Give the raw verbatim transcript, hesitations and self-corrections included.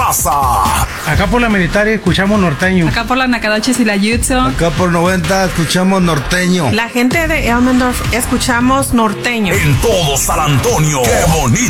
casa. Acá por la militar escuchamos norteño. Acá por la Nacaraches y la Yutzo. Acá por noventa escuchamos norteño. La gente de Elmendorf escuchamos norteño. En todo San Antonio. ¡Qué bonito!